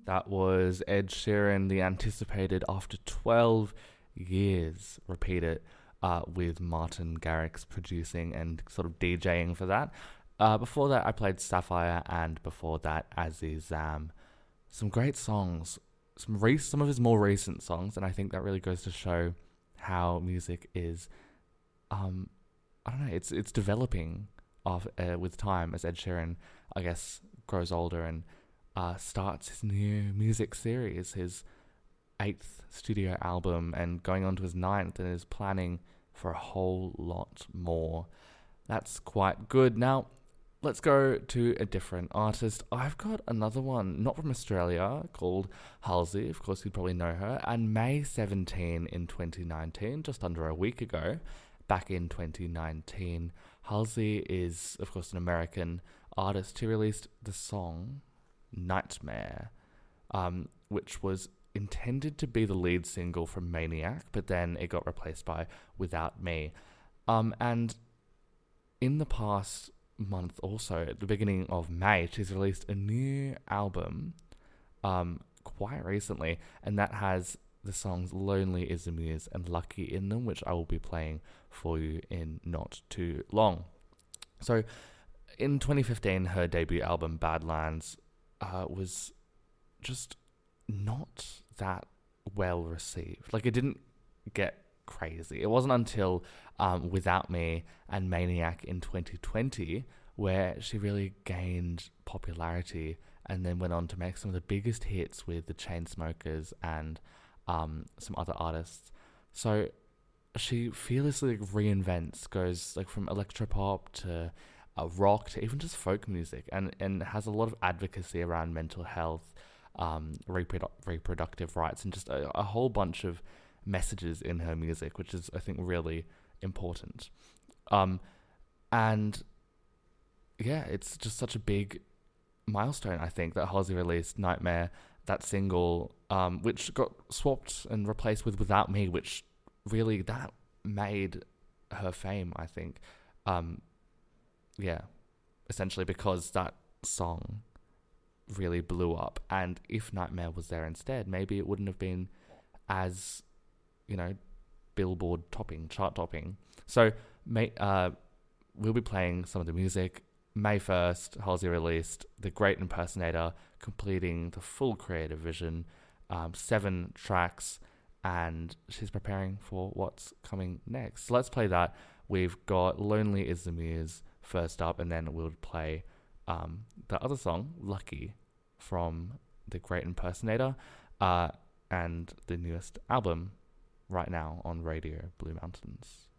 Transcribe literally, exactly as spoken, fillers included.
That was Ed Sheeran, the anticipated after twelve years, repeat it, uh, with Martin Garrix producing and sort of DJing for that. Uh, before that, I played Sapphire, and before that, Aziz Zam. Some great songs, some re- some of his more recent songs, and I think that really goes to show how music is, um, I don't know, it's it's developing of uh, with time as Ed Sheeran, I guess, grows older and uh, starts his new music series, his eighth studio album, and going on to his ninth, and is planning for a whole lot more. That's quite good. Now, let's go to a different artist. I've got another one, not from Australia, called Halsey. Of course, you'd probably know her. And May seventeenth in twenty nineteen, just under a week ago, back in twenty nineteen, Halsey is, of course, an American artist who released the song Nightmare, um, which was intended to be the lead single from Maniac, but then it got replaced by Without Me. Um, and in the past month also, at the beginning of May, she's released a new album um, quite recently, and that has the songs Lonely is the Muse and Lucky in them, which I will be playing for you in not too long. So in twenty fifteen, her debut album Badlands uh, was just not that well received. Like, it didn't get crazy. It wasn't until um, Without Me and Maniac in twenty twenty where she really gained popularity, and then went on to make some of the biggest hits with the Chainsmokers and um, some other artists. So she fearlessly like, reinvents, goes like from electropop to uh, rock to even just folk music, and, and has a lot of advocacy around mental health, um, reprodu- reproductive rights, and just a, a whole bunch of messages in her music, which is, I think, really important. Um, and yeah, it's just such a big milestone, I think, that Halsey released Nightmare, that single, um, which got swapped and replaced with Without Me, which really, that made her fame, I think. Um, yeah, essentially because that song really blew up. And if Nightmare was there instead, maybe it wouldn't have been as, you know, Billboard topping, chart topping. So, may, uh, we'll be playing some of the music. May first, Halsey released The Great Impersonator, completing the full creative vision, um, seven tracks, and she's preparing for what's coming next. So let's play that. We've got Lonely is the Muse first up, and then we'll play um, the other song, Lucky, from The Great Impersonator, uh, and the newest album right now on Radio Blue Mountains.